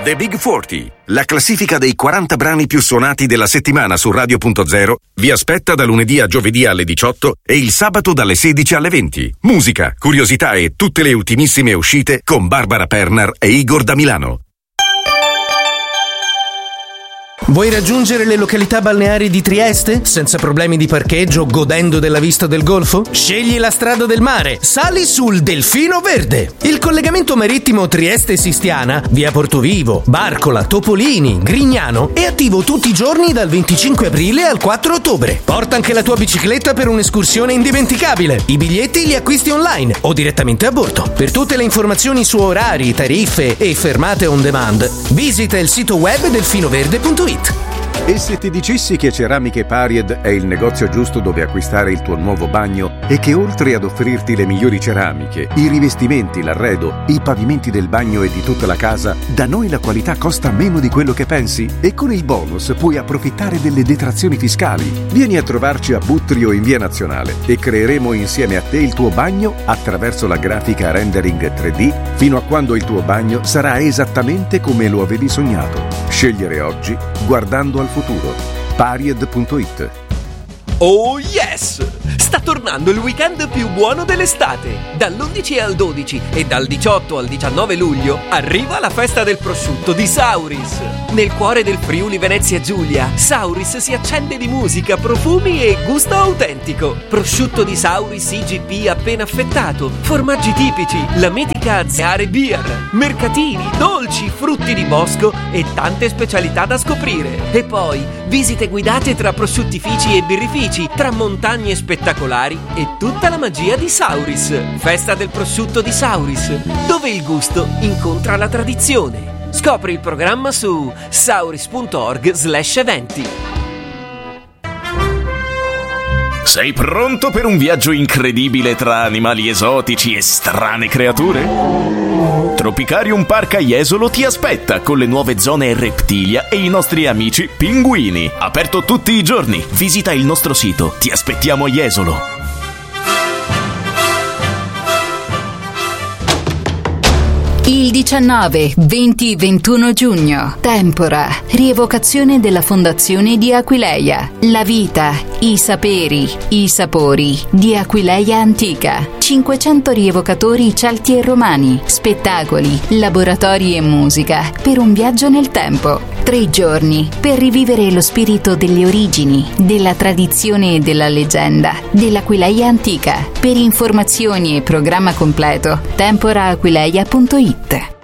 The Big 40, la classifica dei 40 brani più suonati della settimana su Radio.0, vi aspetta da lunedì a giovedì alle 18 e il sabato dalle 16 alle 20. Musica, curiosità e tutte le ultimissime uscite con Barbara Pernar e Igor da Milano. Vuoi raggiungere le località balneari di Trieste senza problemi di parcheggio, godendo della vista del golfo? Scegli la strada del mare, sali sul Delfino Verde. Il collegamento marittimo Trieste-Sistiana, via Portovivo, Barcola, Topolini, Grignano è attivo tutti i giorni dal 25 aprile al 4 ottobre. Porta anche la tua bicicletta per un'escursione indimenticabile. I biglietti li acquisti online o direttamente a bordo. Per tutte le informazioni su orari, tariffe e fermate on demand, visita il sito web delfinoverde.it. E se ti dicessi che Ceramiche Paried è il negozio giusto dove acquistare il tuo nuovo bagno e che oltre ad offrirti le migliori ceramiche, i rivestimenti, l'arredo, i pavimenti del bagno e di tutta la casa, da noi la qualità costa meno di quello che pensi e con il bonus puoi approfittare delle detrazioni fiscali. Vieni a trovarci a Buttrio in Via Nazionale e creeremo insieme a te il tuo bagno attraverso la grafica rendering 3D fino a quando il tuo bagno sarà esattamente come lo avevi sognato. Scegliere oggi guardando al futuro. Paried.it. Oh yes! Sta tornando il weekend più buono dell'estate. Dall'11 al 12 e dal 18 al 19 luglio arriva la festa del prosciutto di Sauris. Nel cuore del Friuli Venezia Giulia, Sauris si accende di musica, profumi e gusto autentico. Prosciutto di Sauris IGP appena affettato, formaggi tipici, la mitica Azziare Beer, mercatini, dolci, frutti di bosco e tante specialità da scoprire. E poi visite guidate tra prosciuttifici e birrifici, tra montagne spettacolari e tutta la magia di Sauris. Festa del prosciutto di Sauris, dove il gusto incontra la tradizione. Scopri il programma su sauris.org/eventi. Sei pronto per un viaggio incredibile tra animali esotici e strane creature? Tropicarium Park a Jesolo ti aspetta con le nuove zone reptilia e i nostri amici pinguini. Aperto tutti i giorni. Visita il nostro sito. Ti aspettiamo a Jesolo. Il 19, 20, 21 giugno. Tempora. Rievocazione della fondazione di Aquileia. La vita, i saperi, i sapori di Aquileia antica. 500 rievocatori celti e romani. Spettacoli, laboratori e musica per un viaggio nel tempo. 3 giorni per rivivere lo spirito delle origini, della tradizione e della leggenda dell'Aquileia antica. Per informazioni e programma completo, temporaaquileia.it.